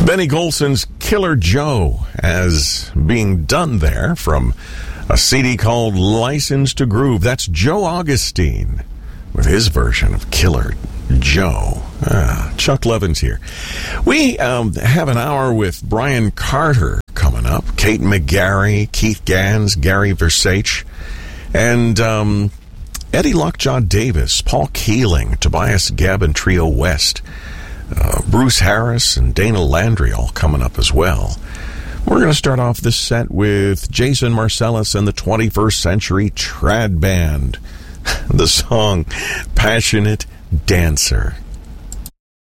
Benny Golson's Killer Joe as being done there from a CD called License to Groove. That's Joe Augustine with his version of Killer Joe. Chuck Levins here. We have an hour with Brian Carter coming up, Kate McGarry, Keith Gans, Gary Versace, and Eddie Lockjaw Davis, Paul Keeling, Tobias Gebb, and Trio West. Bruce Harris and Dana Landry all coming up as well. We're going to start off this set with Jason Marcellus and the 21st Century Trad Band. The song Passionate Dancer.